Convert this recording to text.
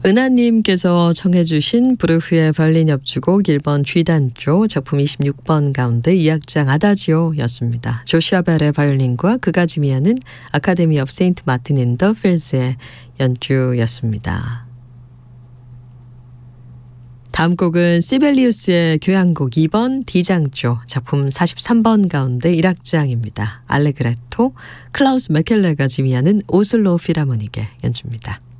은하님께서 청해주신 브루흐의 바이올린 협주곡 1번 G단조 작품 26번 가운데 2악장 아다지오였습니다. 조슈아 벨의 바이올린과 그가 지휘하는 아카데미 오브 세인트 마틴 인 더 필즈의 연주였습니다. 다음 곡은 시벨리우스의 교향곡 2번 D장조 작품 43번 가운데 1악장입니다. 알레그레토 클라우스 메켈레가 지휘하는 오슬로 필하모닉의 연주입니다.